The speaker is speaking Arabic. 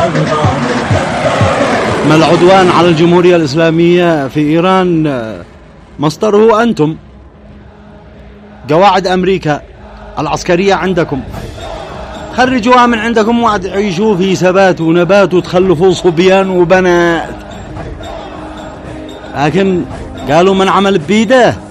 ما العدوان على الجمهورية الإسلامية في إيران مصدره أنتم. قواعد أمريكا العسكرية عندكم، خرجوها من عندكم وعيشوا في ثبات ونبات وتخلفوا صبيان وبنات. لكن قالوا من عمل بيده